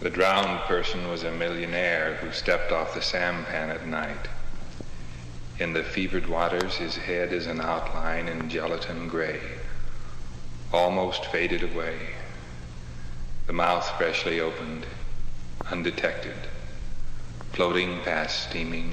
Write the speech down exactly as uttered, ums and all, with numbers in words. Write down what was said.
The drowned person was a millionaire who stepped off the sampan at night. In the fevered waters, his head is an outline in gelatin gray, almost faded away. The mouth freshly opened, undetected, floating past steaming